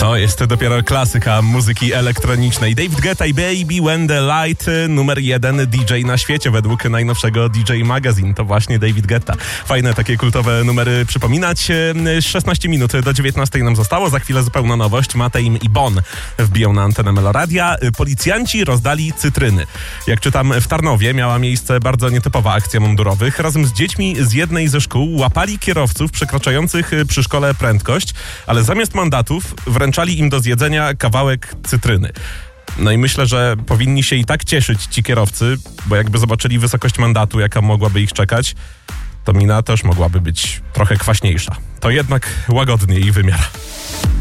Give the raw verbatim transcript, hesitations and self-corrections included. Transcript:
To jest dopiero klasyka muzyki elektronicznej. David Guetta i Baby When the Light, numer jeden D J na świecie według najnowszego D J Magazine. To właśnie David Guetta. Fajne takie kultowe numery przypominać. szesnaście minut do dziewiętnastej nam zostało. Za chwilę zupełna nowość. Mateim i Bon wbiją na antenę Meloradia. Policjanci rozdali cytryny. Jak czytam, w Tarnowie miała miejsce bardzo nietypowa akcja mundurowych. Razem z dziećmi z jednej ze szkół łapali kierowców przekraczających przy szkole prędkość, ale zamiast mandatów wręczali im do zjedzenia kawałek cytryny. No i myślę, że powinni się i tak cieszyć ci kierowcy, bo jakby zobaczyli wysokość mandatu, jaka mogłaby ich czekać, to mina też mogłaby być trochę kwaśniejsza. To jednak łagodniej wymiar.